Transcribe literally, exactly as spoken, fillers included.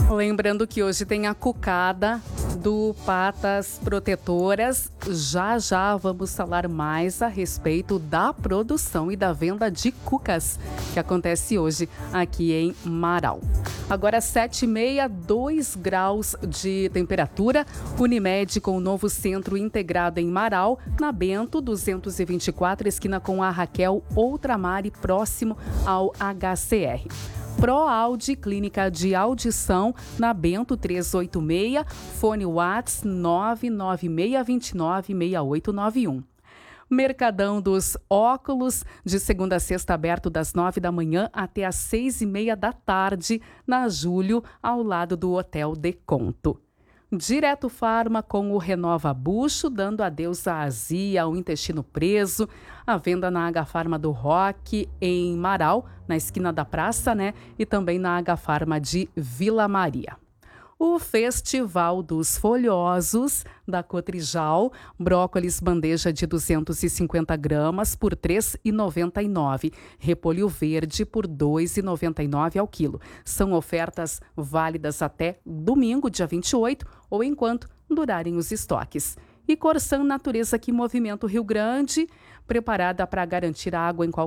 Lembrando que hoje tem a cucada do Patas Protetoras. Já já vamos falar mais a respeito da produção e da venda de cucas que acontece hoje aqui em Marau. Agora sete e meia, dois graus de temperatura. Unimed com o novo centro integrado em Marau, na Bento duzentos e vinte e quatro, esquina com a Raquel Outramare, próximo ao H C R. ProAudi, clínica de audição, na Bento trezentos e oitenta e seis, fone Whats nove nove seis dois nove, seis oito nove um. Mercadão dos Óculos, de segunda a sexta, aberto das nove da manhã até às seis e meia da tarde, na Júlio, ao lado do Hotel Deconto. Direto Farma com o Renova Bucho, dando adeus à azia, ao intestino preso. A venda na H-Farma do Roque, em Marau, na esquina da praça, né? E também na H-Farma de Vila Maria. O Festival dos Folhosos da Cotrijal, brócolis bandeja de duzentos e cinquenta gramas por três reais e noventa e nove centavos, repolho verde por dois reais e noventa e nove centavos ao quilo. São ofertas válidas até domingo, dia vinte e oito, ou enquanto durarem os estoques. E Corsan Natureza, que movimenta o Rio Grande, preparada para garantir água em qualquer